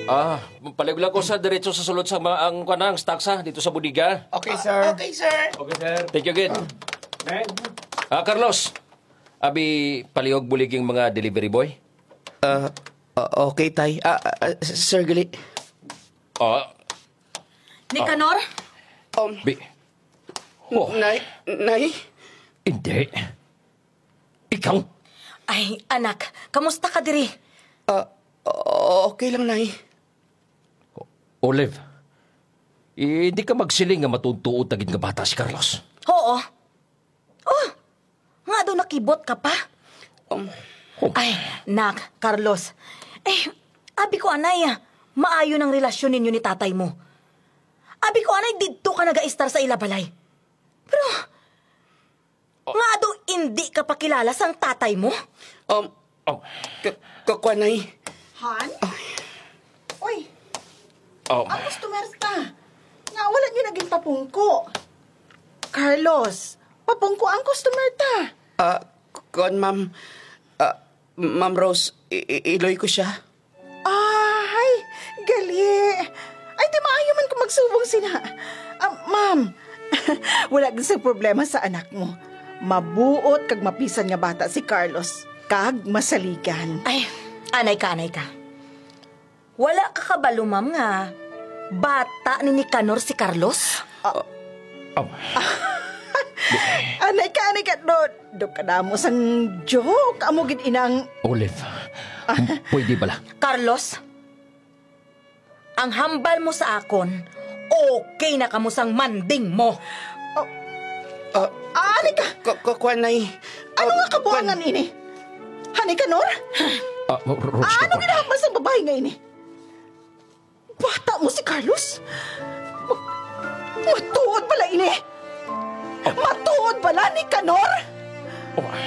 Paligula ko sa diretso sa sulod sa ang kanang staksa dito sa budiga. Okay, sir. Okay, sir. Okay, sir. Thank you again. Carlos, abi paliog buliging mga delivery boy? Okay, tay. Sir, gali. Nicanor? Bi... Oh, Nay? hindi. Ikaw? Ay, anak, kamusta ka diri? Okay lang, Nay. Olive, hindi ka magsiling nga matuntuod tagid nga bata si Carlos. Oo. Oh, nga daw nakibot ka pa? Ay, nak, Carlos. Abi ko anay, maayo ng relasyon ninyo ni tatay mo. Abi ko anay, dito ka nag-aistar sa ilabalay. Pero, nga daw hindi ka pakilala sang tatay mo? Kakwa, Nay. Han? Uy, Oh, ang customer ta. Nga, wala nyo naging papungko. Carlos, papungko ang customer ta. Kon, ma'am. Ma'am Rose, iloy ko siya. Ay, gali. Ay, di maayo man kung magsubong sina. Ma'am, wala din sa problema sa anak mo. Mabuot kag mapisan nga bata si Carlos. Kag masaligan. Ay, anay ka. Wala ka kabalo, ma'am, nga bata ni Nicanor si Carlos? Anay ka. Do ka na mo sang joke. Amo gid inang... Olive, pwede bala? Carlos, ang hambal mo sa akon, okay na kamusang manding mo. Anay ka. Kakwa, Nay. Ano nga kabuangan ini? Hani ka, Nor? Rose, Ano ginahambal sa babae nga ini? Bata mo si Carlos? Matuod pala ini? Matuod pala ni Canor?